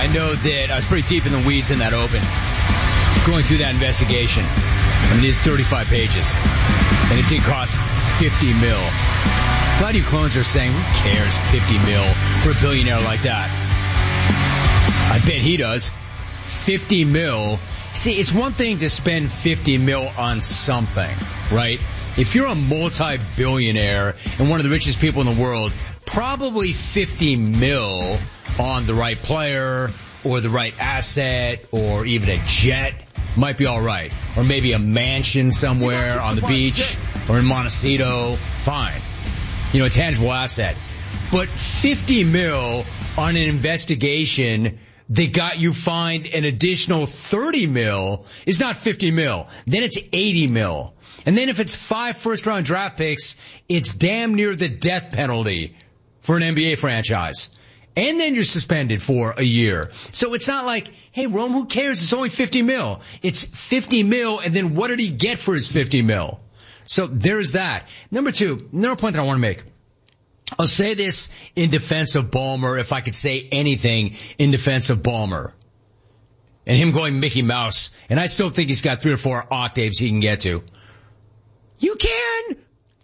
I know that I was pretty deep in the weeds in that open, going through that investigation. I mean, it's 35 pages, and it did cost $50 mil. A lot of you clones are saying, who cares, $50 mil for a billionaire like that? I bet he does. 50 mil. See, it's one thing to spend 50 mil on something, right? If you're a multi-billionaire and one of the richest people in the world, probably 50 mil on the right player or the right asset or even a jet might be all right. Or maybe a mansion somewhere on the beach or in Montecito. Fine. You know, a tangible asset. But 50 mil on an investigation that got you fined an additional 30 mil is not 50 mil. Then it's 80 mil. And then if it's 5 first-round draft picks, it's damn near the death penalty for an NBA franchise. And then you're suspended for a year. So it's not like, hey, Rome, who cares? It's only 50 mil. It's 50 mil, and then what did he get for his 50 mil? So there's that. Number two, another point that I want to make. I'll say this in defense of Ballmer, if I could say anything in defense of Ballmer. And him going Mickey Mouse. And I still think he's got 3 or 4 octaves he can get to. You can.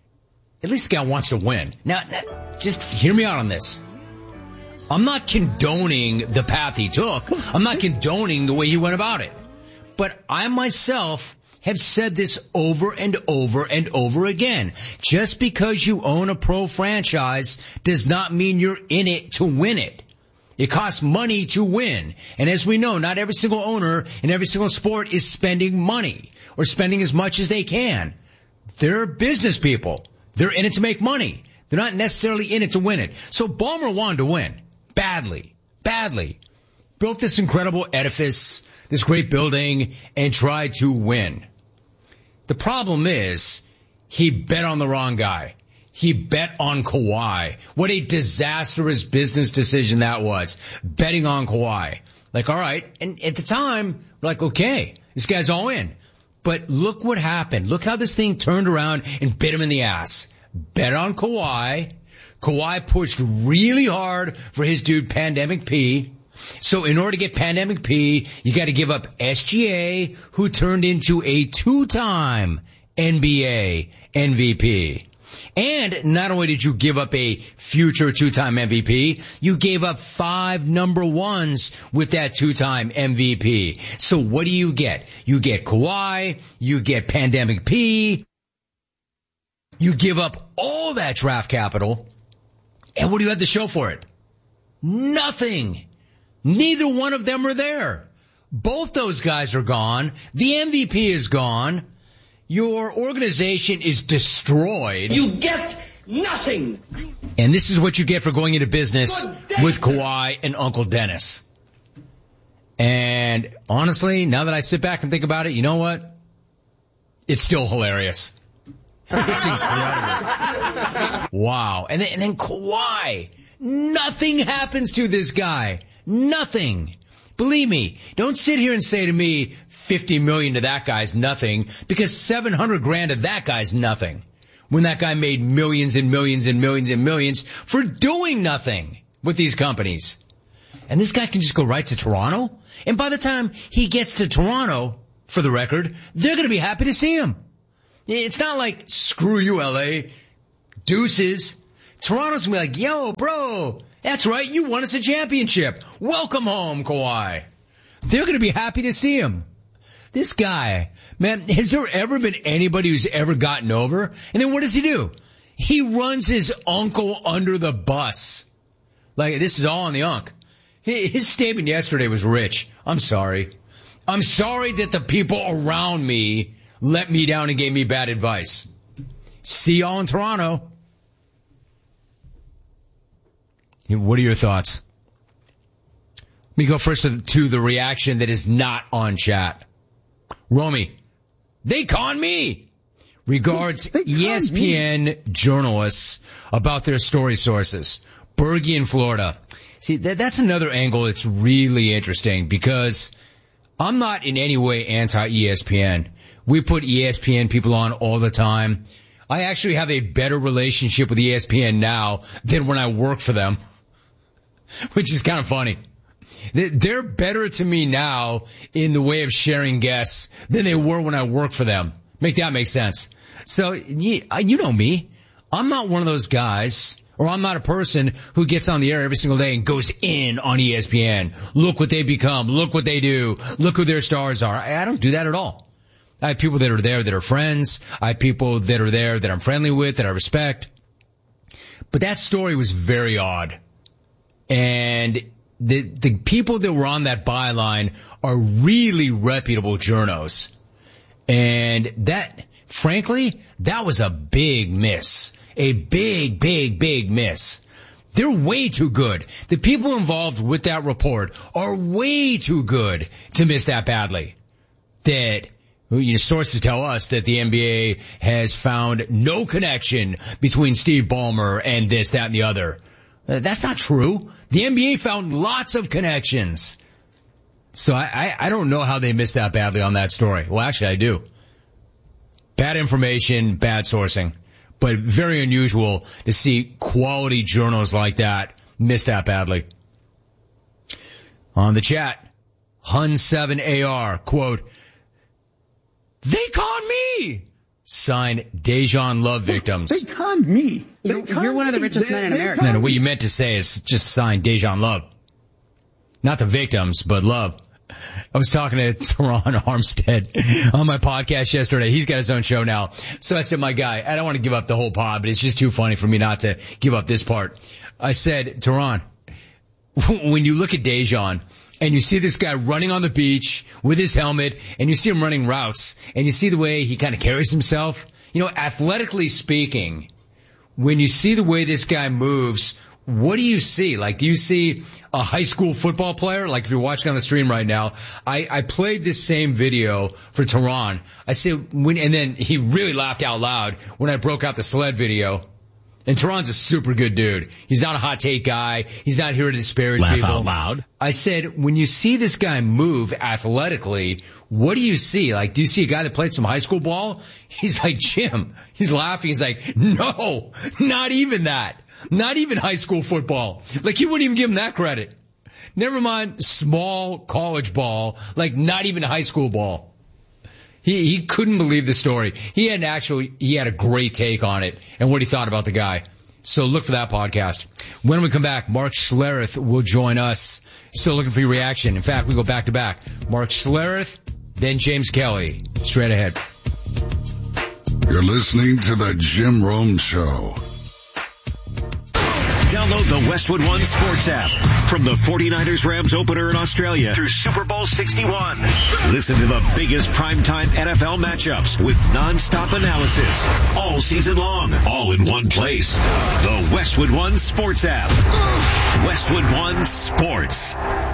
At least the guy wants to win. Now, just hear me out on this. I'm not condoning the path he took. I'm not condoning the way he went about it. But I myself have said this over and over and over again. Just because you own a pro franchise does not mean you're in it to win it. It costs money to win. And as we know, not every single owner in every single sport is spending money or spending as much as they can. They're business people. They're in it to make money. They're not necessarily in it to win it. So Ballmer wanted to win. Badly. Built this incredible edifice, this great building, and tried to win. The problem is, he bet on the wrong guy. He bet on Kawhi. What a disastrous business decision that was. Betting on Kawhi. Like, all right. And at the time, we're like, okay, this guy's all in. But look what happened. Look how this thing turned around and bit him in the ass. Bet on Kawhi. Kawhi pushed really hard for his dude Pandemic P. So in order to get Pandemic P, you got to give up SGA, who turned into a 2-time NBA MVP. And not only did you give up a future 2-time MVP, you gave up 5 number 1s with that 2-time MVP. So what do you get? You get Kawhi, you get Pandemic P, you give up all that draft capital, and what do you have to show for it? Nothing. Neither one of them are there. Both those guys are gone. The MVP is gone. Your organization is destroyed. You get nothing. And this is what you get for going into business with Kawhi and Uncle Dennis. And honestly, now that I sit back and think about it, you know what? It's still hilarious. It's incredible. Wow. And then Kawhi. Nothing happens to this guy. Nothing. Believe me, don't sit here and say to me, 50 million to that guy's nothing, because 700 grand to that guy's nothing. When that guy made millions and millions and millions and millions for doing nothing with these companies. And this guy can just go right to Toronto. And by the time he gets to Toronto, for the record, they're going to be happy to see him. It's not like, screw you, LA. Deuces. Toronto's going to be like, yo, bro, that's right, you won us a championship. Welcome home, Kawhi. They're going to be happy to see him. This guy, man, has there ever been anybody who's ever gotten over? And then what does he do? He runs his uncle under the bus. Like, this is all on the unk. His statement yesterday was rich. I'm sorry. I'm sorry that the people around me let me down and gave me bad advice. See y'all in Toronto. What are your thoughts? Let me go first to the reaction that is not on chat. Romy, they con me. Regards ESPN journalists about their story sources. Bergie in Florida. See, that's another angle that's really interesting because I'm not in any way anti-ESPN. We put ESPN people on all the time. I actually have a better relationship with ESPN now than when I worked for them, which is kind of funny. They're better to me now in the way of sharing guests than they were when I worked for them. Make that make sense. So, you know me. I'm not one of those guys, or I'm not a person who gets on the air every single day and goes in on ESPN. Look what they become. Look what they do. Look who their stars are. I don't do that at all. I have people that are there that are friends. I have people that are there that I'm friendly with, that I respect. But that story was very odd. And the people that were on that byline are really reputable journos. And that, frankly, that was a big miss. A big, big, big miss. They're way too good. The people involved with that report are way too good to miss that badly. That, sources tell us that the NBA has found no connection between Steve Ballmer and this, that, and the other. That's not true. The NBA found lots of connections. So I don't know how they missed that badly on that story. Well, actually, I do. Bad information, bad sourcing. But very unusual to see quality journals like that miss that badly. On the chat, Hun7AR, quote, "They conned me!" Signed Dejan Love victims. They conned me. You're one of the richest men in America. No, what you meant to say is just signed Dejan Love. Not the victims, but Love. I was talking to Teron Armstead on my podcast yesterday. He's got his own show now. So I said, my guy, I don't want to give up the whole pod, but it's just too funny for me not to give up this part. I said, Teron, when you look at Dejan and you see this guy running on the beach with his helmet and you see him running routes and you see the way he kind of carries himself, athletically speaking, when you see the way this guy moves, what do you see? Like, do you see a high school football player? Like, if you're watching on the stream right now, I played this same video for Teron. I said, and then he really laughed out loud when I broke out the sled video. And Teron's a super good dude. He's not a hot take guy. He's not here to disparage people. Laugh out loud. I said, when you see this guy move athletically, what do you see? Like, do you see a guy that played some high school ball? He's like, Jim. He's laughing. He's like, no, not even that. Not even high school football. Like, you wouldn't even give him that credit. Never mind small college ball, like not even high school ball. He couldn't believe the story. He had a great take on it and what he thought about the guy. So look for that podcast. When we come back, Mark Schlereth will join us. Still looking for your reaction. In fact, we go back to back. Mark Schlereth, then James Kelly. Straight ahead. You're listening to the Jim Rome Show. Download the Westwood One Sports app from the 49ers Rams opener in Australia through Super Bowl 61. Listen to the biggest primetime NFL matchups with non-stop analysis all season long, all in one place. The Westwood One Sports app. Westwood One Sports.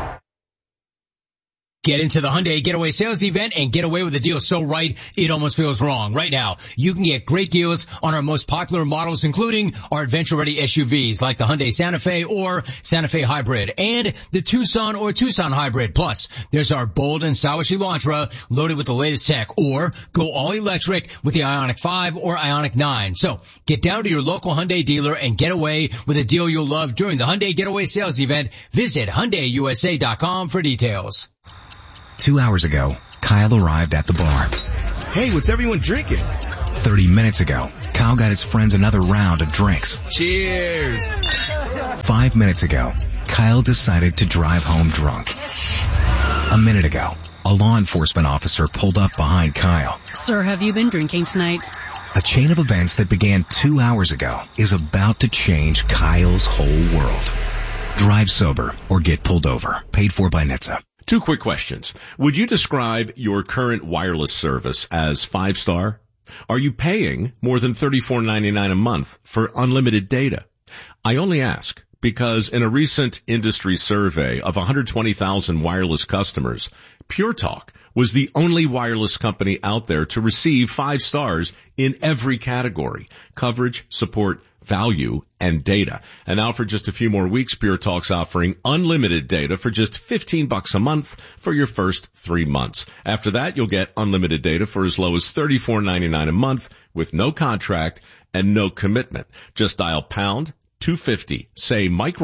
Get into the Hyundai Getaway Sales Event and get away with a deal so right, it almost feels wrong. Right now, you can get great deals on our most popular models, including our adventure-ready SUVs like the Hyundai Santa Fe or Santa Fe Hybrid and the Tucson or Tucson Hybrid. Plus, there's our bold and stylish Elantra loaded with the latest tech, or go all electric with the Ioniq 5 or Ioniq 9. So, get down to your local Hyundai dealer and get away with a deal you'll love during the Hyundai Getaway Sales Event. Visit HyundaiUSA.com for details. 2 hours ago, Kyle arrived at the bar. Hey, what's everyone drinking? 30 minutes ago, Kyle got his friends another round of drinks. Cheers! 5 minutes ago, Kyle decided to drive home drunk. A minute ago, a law enforcement officer pulled up behind Kyle. Sir, have you been drinking tonight? A chain of events that began 2 hours ago is about to change Kyle's whole world. Drive sober or get pulled over. Paid for by NHTSA. 2 quick questions. Would you describe your current wireless service as 5-star? Are you paying more than $34.99 a month for unlimited data? I only ask because in a recent industry survey of 120,000 wireless customers, Pure Talk was the only wireless company out there to receive 5 stars in every category: coverage, support, value, and data. And now for just a few more weeks, Pure Talk's offering unlimited data for just $15 a month for your first 3 months. After that, you'll get unlimited data for as low as $34.99 a month with no contract and no commitment. Just dial pound 250, say micro,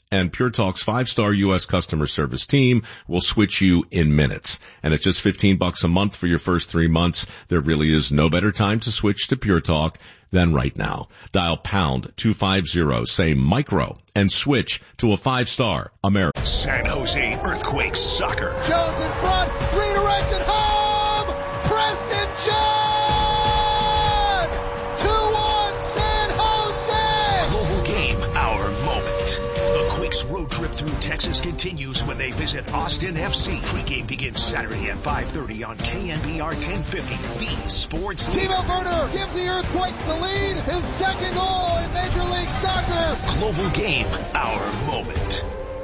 and Pure Talk's 5-star U.S. customer service team will switch you in minutes. And at just $15 a month for your first 3 months, there really is no better time to switch to Pure Talk than right now. Dial pound 250, say micro, and switch to a 5-star American. San Jose Earthquakes soccer. Jones in front, redirected home, Preston John! 2-1 San Jose! Global game, our moment. The Quakes road trip through Texas continues when they visit Austin FC. Pre-game begins Saturday at 5:30 on KNBR 1050, the sports leader. Timo Werner gives the Earthquakes the lead, his second goal in Major League Soccer. Global game, our moment.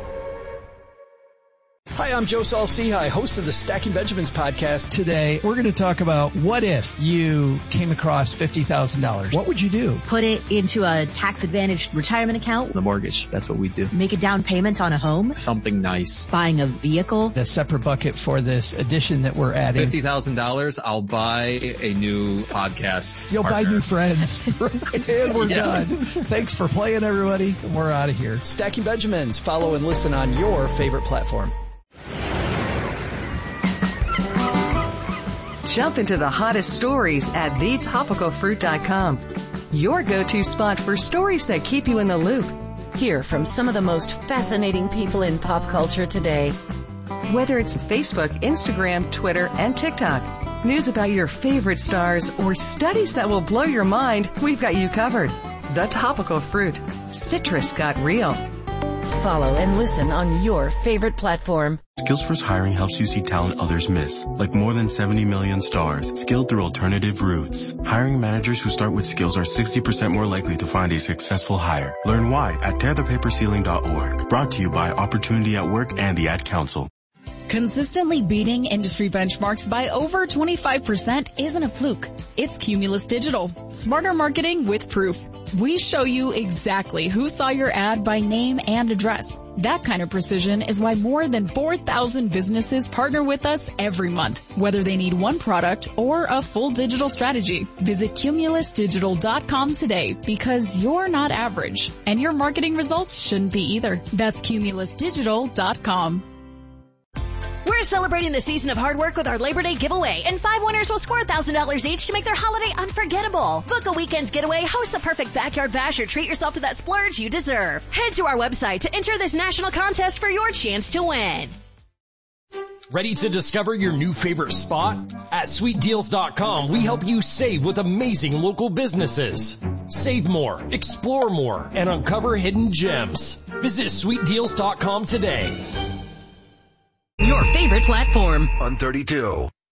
Hi, I'm Joe Saul-Sehy, host of the Stacking Benjamins podcast. Today, we're going to talk about what if you came across $50,000. What would you do? Put it into a tax-advantaged retirement account. The mortgage, that's what we do. Make a down payment on a home. Something nice. Buying a vehicle. A separate bucket for this addition that we're adding. $50,000, I'll buy a new podcast. You'll partner. buy new friends. And we're done. Thanks for playing, everybody. We're out of here. Stacking Benjamins. Follow and listen on your favorite platform. Jump into the hottest stories at thetopicalfruit.com. Your go-to spot for stories that keep you in the loop. Hear from some of the most fascinating people in pop culture today. Whether it's Facebook, Instagram, Twitter, and TikTok, news about your favorite stars, or studies that will blow your mind, we've got you covered. The Topical Fruit. Citrus got real. Follow and listen on your favorite platform. Skills First Hiring helps you see talent others miss, like more than 70 million stars, skilled through alternative routes. Hiring managers who start with skills are 60% more likely to find a successful hire. Learn why at tearthepaperceiling.org. Brought to you by Opportunity at Work and the Ad Council. Consistently beating industry benchmarks by over 25% isn't a fluke. It's Cumulus Digital. Smarter marketing with proof. We show you exactly who saw your ad by name and address. That kind of precision is why more than 4,000 businesses partner with us every month, whether they need one product or a full digital strategy. Visit cumulusdigital.com today because you're not average, and your marketing results shouldn't be either. That's cumulusdigital.com. We're celebrating the season of hard work with our Labor Day giveaway, and 5 winners will score $1,000 each to make their holiday unforgettable. Book a weekend's getaway, host the perfect backyard bash, or treat yourself to that splurge you deserve. Head to our website to enter this national contest for your chance to win. Ready to discover your new favorite spot? At SweetDeals.com, we help you save with amazing local businesses. Save more, explore more, and uncover hidden gems. Visit SweetDeals.com today. Your favorite platform. On 32.